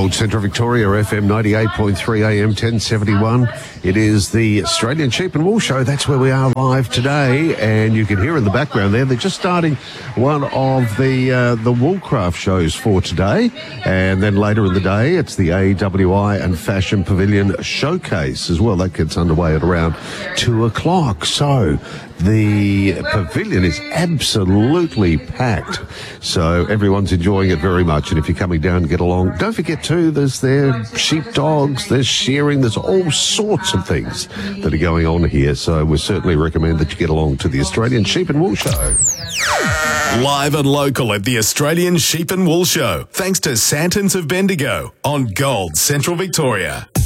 Gold, Central Victoria, FM 98.3 AM 1071. It is the Australian Sheep and Wool Show. That's where we are live today, and you can hear in the background there, they're just starting one of the Woolcraft shows for today, and then later in the day, it's the AWI and Fashion Pavilion Showcase as well. That gets underway at around 2 o'clock. So the pavilion is absolutely packed. So everyone's enjoying it very much. And if you're coming down, get along. Don't forget too, there's there sheepdogs, there's shearing, there's all sorts of things that are going on here. So we certainly recommend that you get along to the Australian Sheep and Wool Show. Live and local at the Australian Sheep and Wool Show. Thanks to Santons of Bendigo on Gold, Central Victoria.